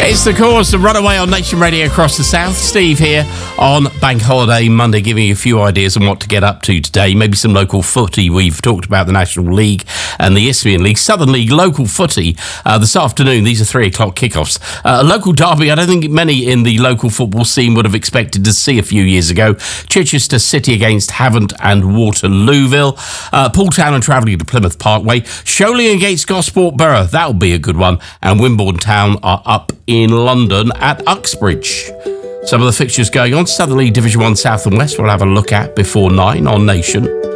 It's the Chorus, the Runaway on Nation Radio across the south. Steve here on Bank Holiday Monday, giving you a few ideas on what to get up to today. Maybe some local footy. We've talked about the National League and the Isthmian League. Southern League local footy this afternoon. These are 3 o'clock kickoffs. A local derby I don't think many in the local football scene would have expected to see a few years ago. Chichester City against Havant and Waterlooville. Poole Town and travelling to Plymouth Parkway. Sholing against Gosport Borough. That'll be a good one. And Wimborne Town are up in London at Uxbridge. Some of the fixtures going on. Southern League Division 1 South and West we'll have a look at before 9 on Nation.